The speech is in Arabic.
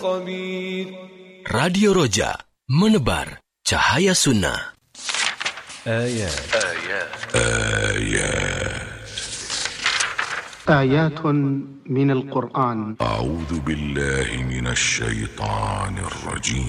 خبير. Radio Roja, menebar cahaya sunnah. آيات من القرآن. أعوذ بالله من الشيطان الرجيم.